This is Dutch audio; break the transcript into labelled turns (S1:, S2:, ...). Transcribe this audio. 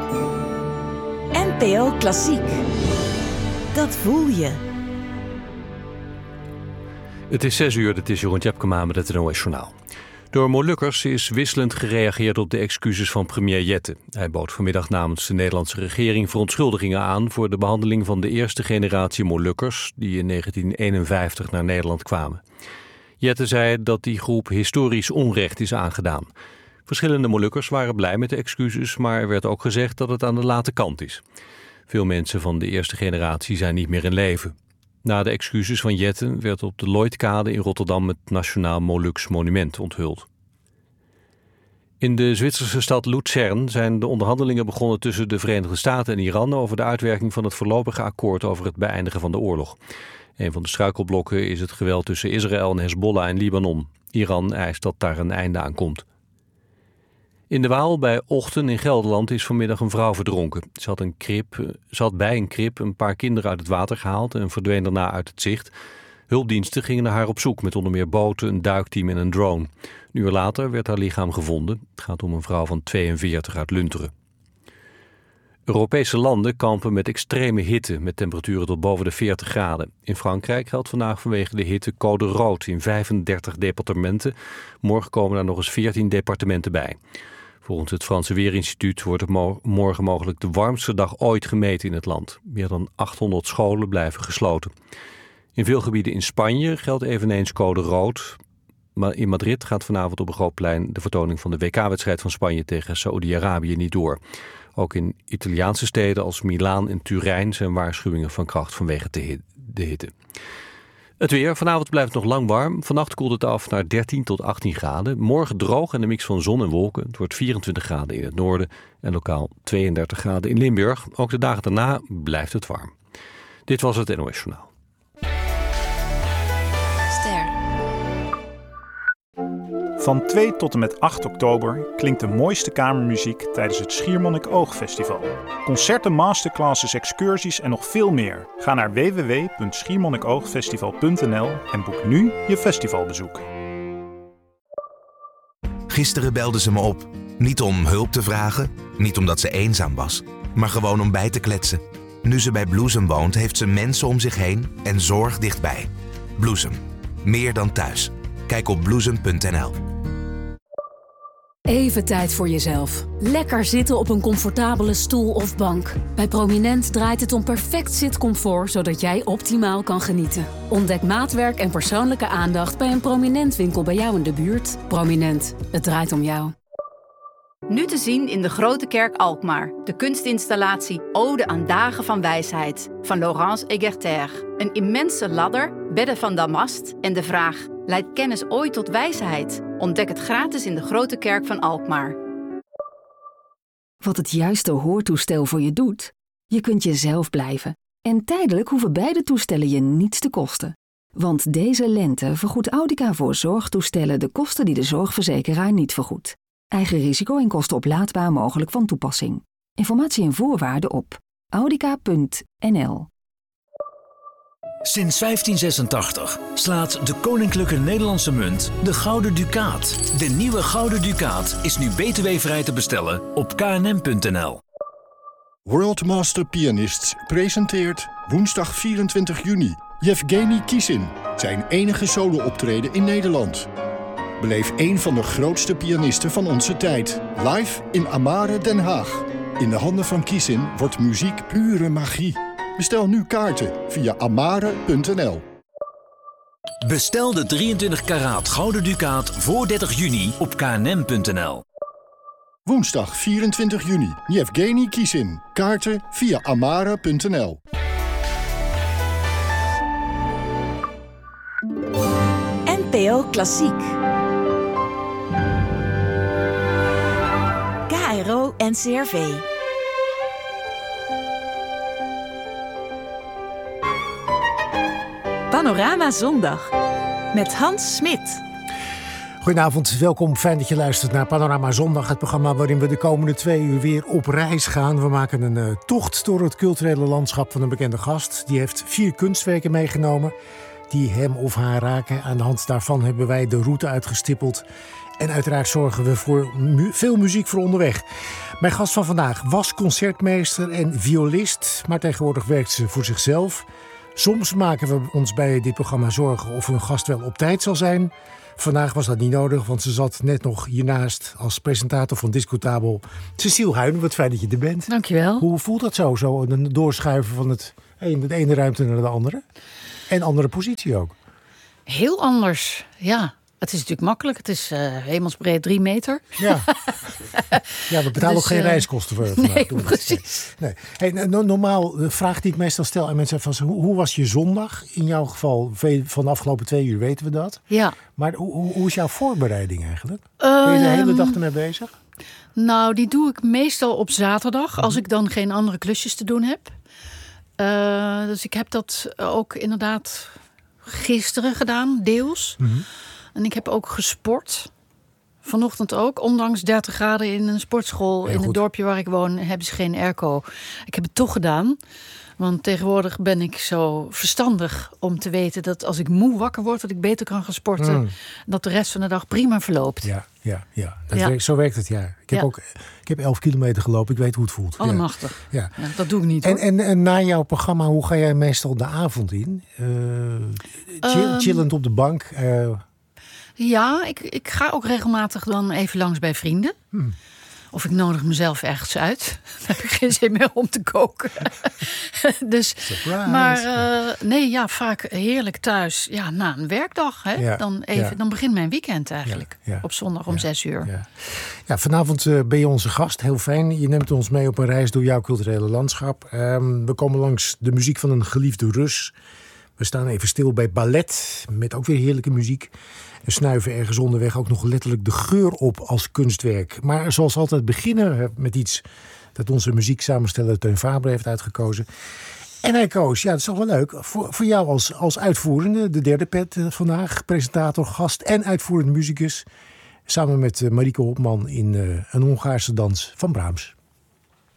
S1: NPO Klassiek. Dat voel je.
S2: Het is 6 uur, dit is Jeroen Tjepkema met het NOS Journaal. Door Molukkers is wisselend gereageerd op de excuses van premier Jette. Hij bood vanmiddag namens de Nederlandse regering verontschuldigingen aan voor de behandeling van de eerste generatie Molukkers die in 1951 naar Nederland kwamen. Jette zei dat die groep historisch onrecht is aangedaan. Verschillende Molukkers waren blij met de excuses, maar er werd ook gezegd dat het aan de late kant is. Veel mensen van de eerste generatie zijn niet meer in leven. Na de excuses van Jette werd op de Lloydkade in Rotterdam het Nationaal Moluks Monument onthuld. In de Zwitserse stad Luzern zijn de onderhandelingen begonnen tussen de Verenigde Staten en Iran over de uitwerking van het voorlopige akkoord over het beëindigen van de oorlog. Een van de struikelblokken is het geweld tussen Israël en Hezbollah in Libanon. Iran eist dat daar een einde aan komt. In de Waal bij Ochten in Gelderland is vanmiddag een vrouw verdronken. Ze had bij een krib een paar kinderen uit het water gehaald en verdween daarna uit het zicht. Hulpdiensten gingen naar haar op zoek met onder meer boten, een duikteam en een drone. Een uur later werd haar lichaam gevonden. Het gaat om een vrouw van 42 uit Lunteren. Europese landen kampen met extreme hitte met temperaturen tot boven de 40 graden. In Frankrijk geldt vandaag vanwege de hitte code rood in 35 departementen. Morgen komen daar nog eens 14 departementen bij. Volgens het Franse Weerinstituut wordt het morgen mogelijk de warmste dag ooit gemeten in het land. Meer dan 800 scholen blijven gesloten. In veel gebieden in Spanje geldt eveneens code rood. Maar in Madrid gaat vanavond op een groot plein de vertoning van de WK-wedstrijd van Spanje tegen Saoedi-Arabië niet door. Ook in Italiaanse steden als Milaan en Turijn zijn waarschuwingen van kracht vanwege de hitte. Het weer. Vanavond blijft het nog lang warm. Vannacht koelt het af naar 13 tot 18 graden. Morgen droog en een mix van zon en wolken. Het wordt 24 graden in het noorden en lokaal 32 graden in Limburg. Ook de dagen daarna blijft het warm. Dit was het NOS Journaal.
S3: Van 2 tot en met 8 oktober klinkt de mooiste kamermuziek tijdens het Schiermonnik Oogfestival. Concerten, masterclasses, excursies en nog veel meer. Ga naar www.schiermonnikoogfestival.nl en boek nu je festivalbezoek.
S4: Gisteren belde ze me op. Niet om hulp te vragen, niet omdat ze eenzaam was, maar gewoon om bij te kletsen. Nu ze bij Bloesem woont, heeft ze mensen om zich heen en zorg dichtbij. Bloesem. Meer dan thuis. Kijk op bloesem.nl.
S5: Even tijd voor jezelf. Lekker zitten op een comfortabele stoel of bank. Bij Prominent draait het om perfect zitcomfort, zodat jij optimaal kan genieten. Ontdek maatwerk en persoonlijke aandacht bij een Prominent winkel bij jou in de buurt. Prominent, het draait om jou.
S6: Nu te zien in de Grote Kerk Alkmaar. De kunstinstallatie Ode aan Dagen van Wijsheid van Laurence Egerter. Een immense ladder, bedden van damast en de vraag: leidt kennis ooit tot wijsheid? Ontdek het gratis in de Grote Kerk van Alkmaar.
S5: Wat het juiste hoortoestel voor je doet? Je kunt jezelf blijven. En tijdelijk hoeven beide toestellen je niets te kosten. Want deze lente vergoedt Audica voor zorgtoestellen de kosten die de zorgverzekeraar niet vergoedt. Eigen risico en kosten oplaadbaar mogelijk van toepassing. Informatie en voorwaarden op audica.nl.
S7: Sinds 1586 slaat de Koninklijke Nederlandse Munt de Gouden Ducaat. De nieuwe Gouden Ducaat is nu btw-vrij te bestellen op knm.nl.
S8: World Master Pianists presenteert woensdag 24 juni Yevgeny Kissin, zijn enige solo-optreden in Nederland. Beleef een van de grootste pianisten van onze tijd. Live in Amare, Den Haag. In de handen van Kissin wordt muziek pure magie. Bestel nu kaarten via amare.nl.
S7: Bestel de 23 karaat Gouden Ducaat voor 30 juni op knm.nl.
S8: Woensdag 24 juni, Yevgeny Kissin. Kaarten via amare.nl.
S1: NPO Klassiek. KRO NCRV. Panorama Zondag met Hans Smit.
S9: Goedenavond, welkom. Fijn dat je luistert naar Panorama Zondag. Het programma waarin we de komende 2 uur weer op reis gaan. We maken een tocht door het culturele landschap van een bekende gast. Die heeft 4 kunstwerken meegenomen die hem of haar raken. Aan de hand daarvan hebben wij de route uitgestippeld. En uiteraard zorgen we voor veel muziek voor onderweg. Mijn gast van vandaag was concertmeester en violist, maar tegenwoordig werkt ze voor zichzelf. Soms maken we ons bij dit programma zorgen of een gast wel op tijd zal zijn. Vandaag was dat niet nodig, want ze zat net nog hiernaast als presentator van Discutabel. Cecile Huynen, wat fijn dat je er bent.
S10: Dankjewel.
S9: Hoe voelt dat zo een doorschuiven van de ene ruimte naar de andere? En andere positie ook.
S10: Heel anders, ja. Het is natuurlijk makkelijk. Het is hemelsbreed 3 meter.
S9: Ja, ja, we betalen ook geen reiskosten voor.
S10: Nee, precies.
S9: Nee. Hey, normaal, de vraag die ik meestal stel aan mensen van hoe was je zondag? In jouw geval, van de afgelopen 2 uur weten we dat.
S10: Ja.
S9: Maar hoe is jouw voorbereiding eigenlijk? Ben je de hele dag ermee bezig?
S10: Nou, die doe ik meestal op zaterdag, als ik dan geen andere klusjes te doen heb. Dus ik heb dat ook inderdaad gisteren gedaan, deels. Mm-hmm. En ik heb ook gesport. Vanochtend ook. Ondanks 30 graden in een sportschool in het dorpje waar ik woon, hebben ze geen airco. Ik heb het toch gedaan. Want tegenwoordig ben ik zo verstandig om te weten dat als ik moe wakker word, dat ik beter kan gaan sporten. Dat de rest van de dag prima verloopt.
S9: Ja. Zo werkt het, ja. Ik heb 11 kilometer gelopen. Ik weet hoe het voelt.
S10: Allemachtig.
S9: Ja.
S10: Ja, dat doe ik niet, hoor.
S9: En na jouw programma, hoe ga jij meestal de avond in? Chillend op de bank?
S10: Ja, ik ga ook regelmatig dan even langs bij vrienden. Of ik nodig mezelf ergens uit. Dan heb ik geen zin meer om te koken. Dus,
S9: surprise.
S10: Maar vaak heerlijk thuis. Ja, na een werkdag. Hè?
S9: Ja,
S10: Dan begint mijn weekend eigenlijk.
S9: Ja.
S10: Op zondag om 6 uur.
S9: Ja, vanavond ben je onze gast. Heel fijn. Je neemt ons mee op een reis door jouw culturele landschap. We komen langs de muziek van een geliefde Rus. We staan even stil bij ballet. Met ook weer heerlijke muziek. En snuiven ergens onderweg ook nog letterlijk de geur op als kunstwerk. Maar zoals altijd beginnen we met iets dat onze muzieksamensteller Teun Faber heeft uitgekozen. En hij koos, dat is toch wel leuk, voor jou als uitvoerende, de derde pet vandaag, presentator, gast en uitvoerend muzikus. Samen met Marieke Hopman in een Hongaarse dans van Brahms.